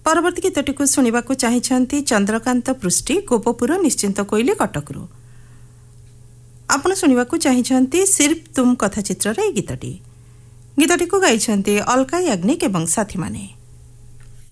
परवर्ती गीतटी को शुणा चाहते चंद्रकांत पृष्टि गोपपुर निश्चिंत कोइली कटकरू। आपण शुणा चाहते सिर्फ तुम कथा चित्र गीतटी को गाइछन्ते अलका याग्निक एवं साथी माने।